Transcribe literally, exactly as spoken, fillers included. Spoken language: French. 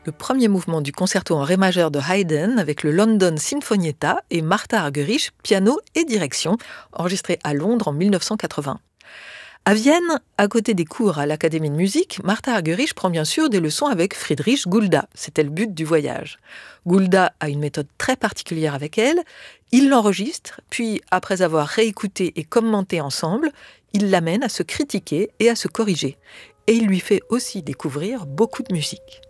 le premier mouvement du concerto en ré majeur de Haydn avec le London Sinfonietta et Martha Argerich, piano et direction, enregistré à Londres en mille neuf cent quatre-vingts. À Vienne, à côté des cours à l'Académie de musique, Martha Argerich prend bien sûr des leçons avec Friedrich Gulda. C'était le but du voyage. Gulda a une méthode très particulière avec elle. Il l'enregistre, puis après avoir réécouté et commenté ensemble, il l'amène à se critiquer et à se corriger. Et il lui fait aussi découvrir beaucoup de musique.